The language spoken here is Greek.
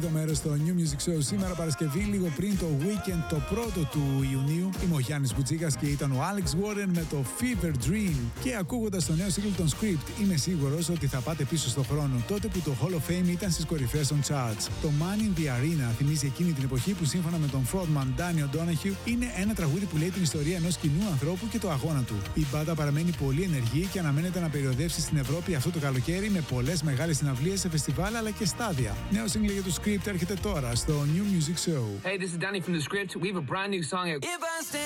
τρίτο μέρος στο New Music Show. Σήμερα Παρασκευή, λίγο πριν το Weekend, το πρώτο του Ιουνίου. Είμαι ο Γιάννης Μπουτσίκας και ήταν ο Alex Warren με το Fever Dream. Και ακούγοντας το νέο single των Script, είμαι σίγουρος ότι θα πάτε πίσω στο χρόνο, τότε που το Hall of Fame ήταν στις κορυφές των charts. Το Man in the Arena θυμίζει εκείνη την εποχή που, σύμφωνα με τον frontman Danny O'Donoghue, είναι ένα τραγούδι που λέει την ιστορία ενός κοινού ανθρώπου και το αγώνα του. Η μπάντα παραμένει πολύ ενεργή και αναμένεται να περιοδεύσει στην Ευρώπη αυτό το καλοκαίρι με πολλές μεγάλες συναυλίες σε φεστιβάλ αλλά και στάδια. Νέο single για το Script έρχεται τώρα στο New Music Show. Hey, this is Danny from the Script. We have a brand new song out.